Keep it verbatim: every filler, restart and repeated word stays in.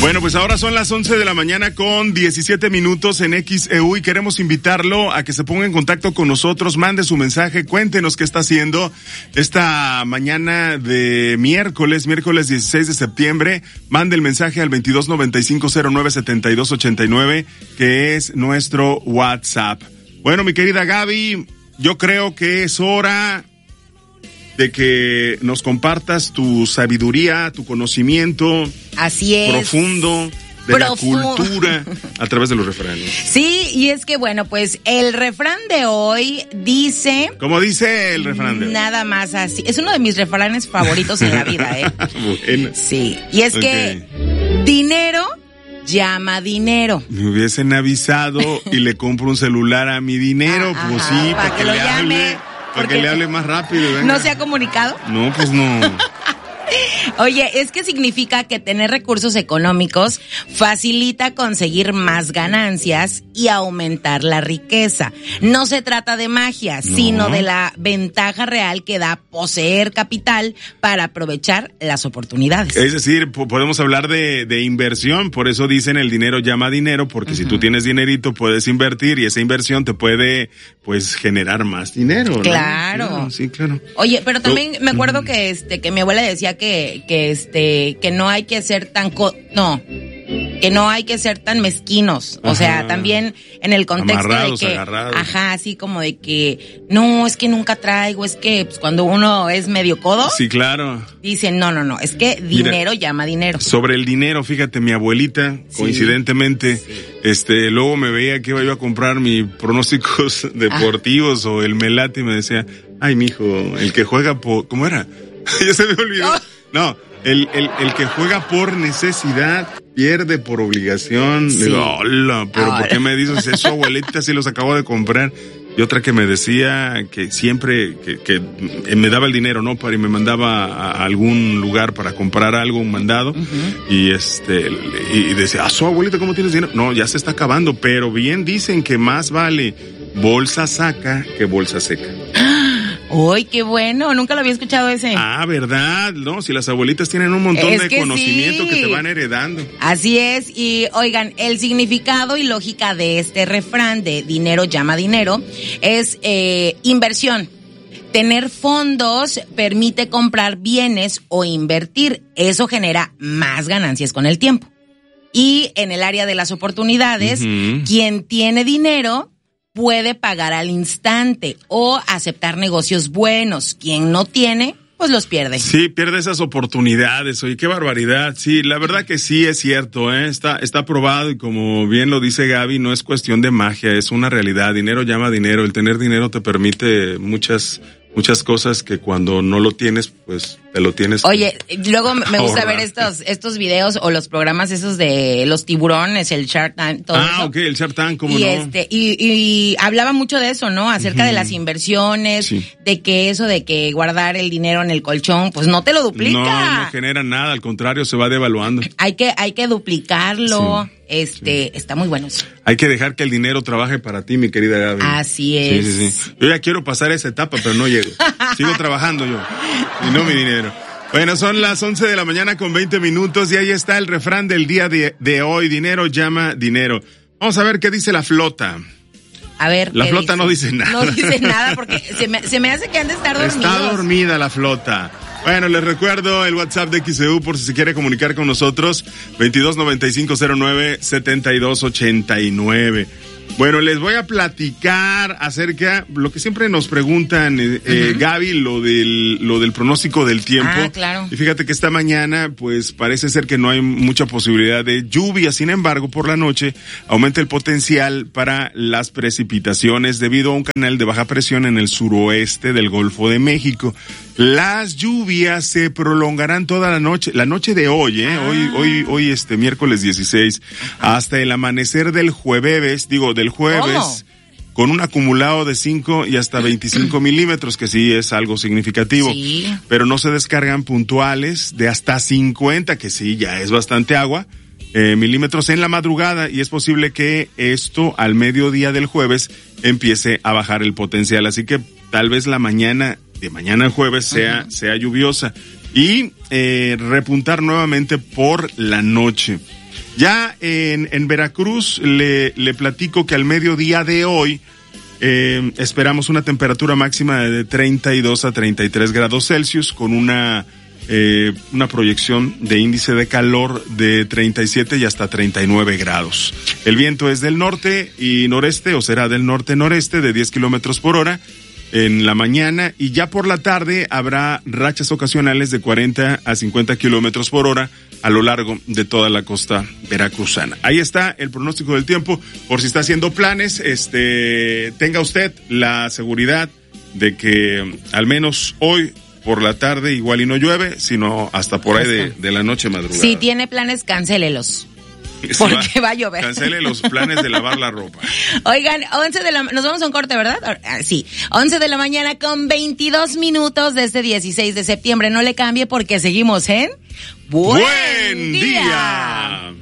Bueno, pues ahora son las once de la mañana con diecisiete minutos en X E U y queremos invitarlo a que se ponga en contacto con nosotros, mande su mensaje, cuéntenos qué está haciendo esta mañana de miércoles, miércoles dieciséis de septiembre. Mande el mensaje al veintidós noventa y cinco cero nueve setenta y dos ochenta y nueve, que es nuestro WhatsApp. Bueno, mi querida Gaby, yo creo que es hora de que nos compartas tu sabiduría, tu conocimiento. Así es. Profundo de Profundo. La cultura a través de los refranes. Sí, y es que bueno, pues el refrán de hoy dice... ¿Cómo dice el refrán de hoy? Nada más así. Es uno de mis refranes favoritos en la vida, ¿eh? Bueno. Sí, y es Okay. que dinero llama dinero. Me hubiesen avisado y le compro un celular a mi dinero, Ah, pues ajá, sí, para para, que que, lo le llame, hable, para porque que le hable más rápido. Venga. ¿No se ha comunicado? No, pues no. Oye, es que significa que tener recursos económicos facilita conseguir más ganancias y aumentar la riqueza. No se trata de magia, No. sino de la ventaja real que da poseer capital para aprovechar las oportunidades. Es decir, po- podemos hablar de, de inversión, por eso dicen el dinero llama dinero, porque uh-huh. si tú tienes dinerito puedes invertir y esa inversión te puede, pues, generar más dinero, ¿no? Claro. Claro, sí, claro. Oye, pero también me acuerdo que este que mi abuela decía que que este que no hay que ser tan co- no que no hay que ser tan mezquinos, o Ajá. sea, también en el contexto Amarrados, de que, agarrados. ajá, así como de que no, es que nunca traigo, es que pues, cuando uno es medio codo, Sí, claro. dicen no, no, no, es que dinero Mira, llama dinero. Sobre el dinero, fíjate, mi abuelita, Sí. coincidentemente, sí. este, luego me veía que iba yo a comprar mis pronósticos deportivos ah. o el melate y me decía, ay, mijo, el que juega por, ¿cómo era? Ya se me olvidó. Oh. No, el, el, el que juega por necesidad pierde por obligación. Sí. Digo, hola, pero Ahora. ¿por qué me dices eso, abuelita, si los acabo de comprar? Y otra que me decía que siempre, que, que me daba el dinero, ¿no? Para, y me mandaba a algún lugar para comprar algo, un mandado. Uh-huh. Y este, y decía, ah, su abuelita, ¿cómo tienes dinero? No, ya se está acabando, pero bien dicen que más vale bolsa saca que bolsa seca. ¡Uy, qué bueno! Nunca lo había escuchado ese. Ah, ¿verdad? No, si las abuelitas tienen un montón es de que conocimiento sí. que te van heredando. Así es, y oigan, el significado y lógica de este refrán de dinero llama dinero es eh, inversión. Tener fondos permite comprar bienes o invertir. Eso genera más ganancias con el tiempo. Y en el área de las oportunidades, uh-huh. quien tiene dinero puede pagar al instante o aceptar negocios buenos. Quien no tiene, pues los pierde. Sí, pierde esas oportunidades. Oye, qué barbaridad. Sí, la verdad que sí es cierto, ¿eh? Está, está probado y como bien lo dice Gaby, no es cuestión de magia, es una realidad. Dinero llama dinero. El tener dinero te permite muchas, muchas cosas que cuando no lo tienes, pues te lo tienes. Oye, luego me gusta ahorrar. ver estos, estos videos o los programas esos de los tiburones, el Shark Tank, todo ah, eso. ok, el Shark Tank, cómo y no. Este, y, y hablaba mucho de eso, ¿no? Acerca uh-huh. de las inversiones, sí. de que eso de que guardar el dinero en el colchón, pues no te lo duplica. No, no genera nada, al contrario, se va devaluando. Hay que, hay que duplicarlo. Sí. Este, sí. Está muy bueno eso. Hay que dejar que el dinero trabaje para ti, mi querida Gaby. Así es. Sí, sí, sí. Yo ya quiero pasar esa etapa, pero no llego. Sigo trabajando yo. Y no mi dinero. Bueno, son las once de la mañana con veinte minutos y ahí está el refrán del día de, de hoy. Dinero llama dinero. Vamos a ver qué dice la flota. A ver. La flota dice? no dice nada. No dice nada porque se me, se me hace que han de estar dormidos. Está dormida la flota. Bueno, les recuerdo el WhatsApp de X E U por si se quiere comunicar con nosotros, veintidós noventa y cinco cero nueve setenta y dos ochenta y nueve. Bueno, les voy a platicar acerca lo que siempre nos preguntan, eh, uh-huh. Gaby, lo del lo del pronóstico del tiempo. Ah, claro. Y fíjate que esta mañana, pues parece ser que no hay mucha posibilidad de lluvia. Sin embargo, por la noche aumenta el potencial para las precipitaciones debido a un canal de baja presión en el suroeste del Golfo de México. Las lluvias se prolongarán toda la noche, la noche de hoy, eh, ah. hoy, hoy, hoy este miércoles dieciséis, hasta el amanecer del jueves, digo, del jueves, ¿Cómo? Con un acumulado de cinco y hasta veinticinco milímetros, que sí es algo significativo. Sí. Pero no se descargan puntuales de hasta cincuenta, que sí, ya es bastante agua, eh, milímetros en la madrugada, y es posible que esto al mediodía del jueves empiece a bajar el potencial. Así que tal vez la mañana de mañana jueves sea, uh-huh. sea lluviosa. y eh, repuntar nuevamente por la noche. Ya en, en Veracruz le, le platico que al mediodía de hoy eh, esperamos una temperatura máxima de treinta y dos a treinta y tres grados Celsius con una eh, una proyección de índice de calor de treinta y siete y hasta treinta y nueve grados. El viento es del norte y noreste, o será del norte-noreste, de diez kilómetros por hora en la mañana, y ya por la tarde habrá rachas ocasionales de cuarenta a cincuenta kilómetros por hora a lo largo de toda la costa veracruzana. Ahí está el pronóstico del tiempo. Por si está haciendo planes, este, tenga usted la seguridad de que al menos hoy por la tarde igual y no llueve, sino hasta por ahí de, de la noche madrugada. Si tiene planes, cancélelos. Porque va, va a llover. Cancele los planes de lavar la ropa. Oigan, once de la, nos vamos a un corte, ¿verdad? Ah, sí, once de la mañana con veintidós minutos de este dieciséis de septiembre. No le cambie porque seguimos en Buen, Buen día. día.